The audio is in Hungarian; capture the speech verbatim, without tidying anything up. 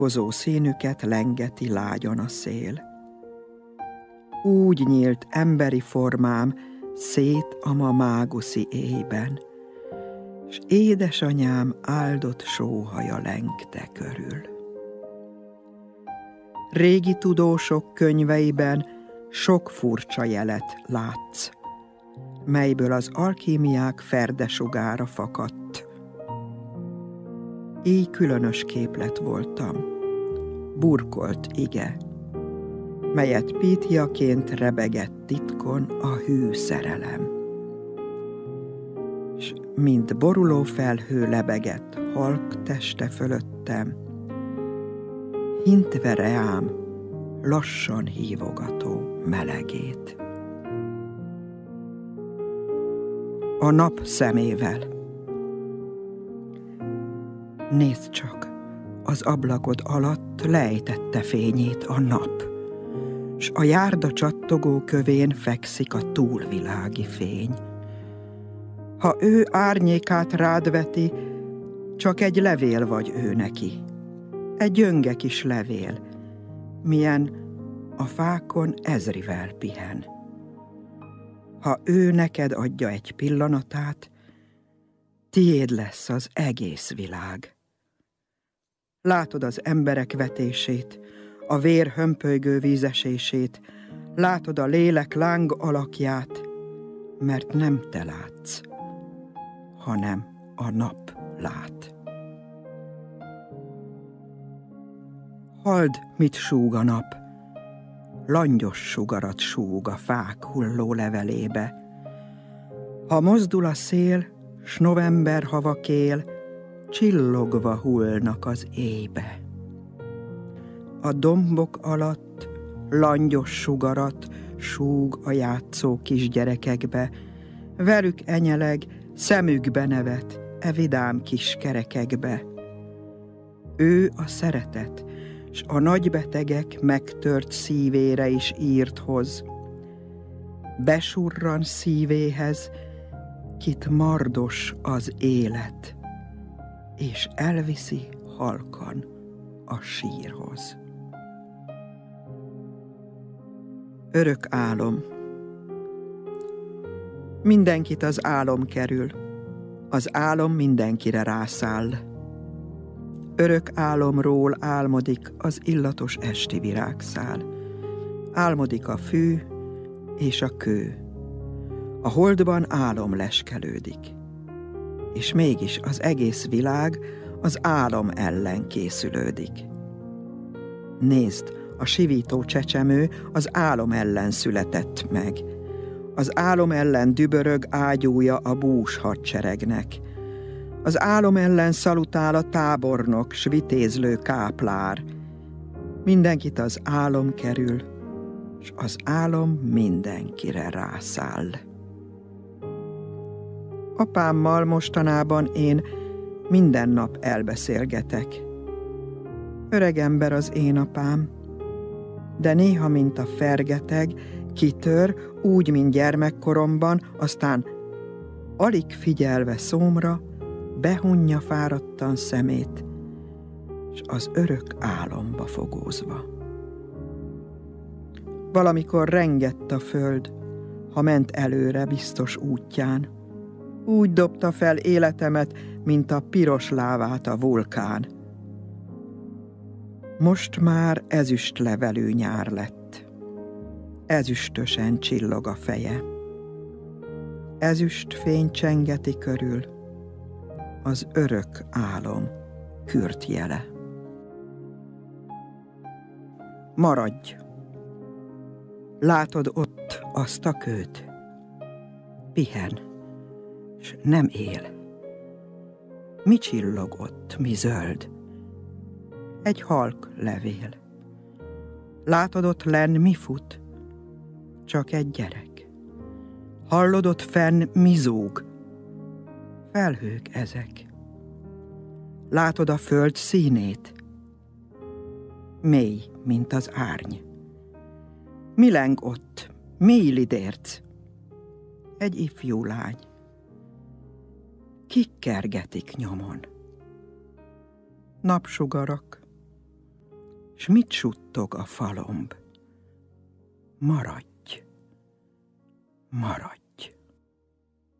Hozó színüket lengeti lágyan a szél. Úgy nyílt emberi formám szét a ma máguszi éjben, s édesanyám áldott sóhaja lengte körül. Régi tudósok könyveiben sok furcsa jelet látsz, melyből az alkímiák ferdesugára fakadt. Így különös képlet voltam, burkolt ige, melyet pítjaként rebegett titkon a hű szerelem. S mint boruló felhő lebegett halk teste fölöttem, hintve reám lassan hívogató melegét. A nap szemével. Nézd csak, az ablakod alatt lejtette fényét a nap, s a járda csattogó kövén fekszik a túlvilági fény. Ha ő árnyékát rád veti, csak egy levél vagy ő neki, egy gyönge kis levél, milyen a fákon ezrivel pihen. Ha ő neked adja egy pillanatát, tiéd lesz az egész világ. Látod az emberek vetését, a vér hömpölygő vízesését, látod a lélek láng alakját, mert nem te látsz, hanem a nap lát. Halld, mit súg a nap, langyos sugarat súg a fák hulló levelébe. Ha mozdul a szél, s november havak él, csillogva hullnak az éjbe. A dombok alatt langyos sugarat súg a játszó kisgyerekekbe, velük enyeleg, szemükbe nevet e vidám kis kerekekbe. Ő a szeretet, s a nagybetegek megtört szívére is írt hoz. Besurran szívéhez, kit mardos az élet, és elviszi halkan a sírhoz. Örök álom. Mindenkit az álom kerül, az álom mindenkire rászáll. Örök álomról álmodik az illatos esti virágszál. Álmodik a fű és a kő. A holdban álom leskelődik. És mégis az egész világ az álom ellen készülődik. Nézd, a sivító csecsemő az álom ellen született meg. Az álom ellen dübörög ágyúja a bús hadseregnek. Az álom ellen szalutál a tábornok, s vitézlő káplár. Mindenkit az álom kerül, s az álom mindenkire rászáll. Apámmal mostanában én minden nap elbeszélgetek. Öreg ember az én apám, de néha, mint a fergeteg, kitör, úgy, mint gyermekkoromban, aztán alig figyelve szómra, behunja fáradtan szemét, s az örök álomba fogózva. Valamikor rengett a föld, ha ment előre biztos útján. Úgy dobta fel életemet, mint a piros lávát a vulkán. Most már ezüstlevelű nyár lett. Ezüstösen csillog a feje. Ezüst fény csengeti körül az örök álom kürtjele. Maradj! Látod ott azt a kőt? Pihen, s nem él. Mi csillog ott, mi zöld? Egy halk levél. Látod ott lenn, mi fut? Csak egy gyerek. Hallod ott fenn, mi zúg? Felhők ezek. Látod a föld színét? Mély, mint az árny. Mi leng ott? Mi lidérc? Egy ifjú lány. Kik kergetik nyomon? Napsugarak, s mit suttog a falomb? Maradj, maradj.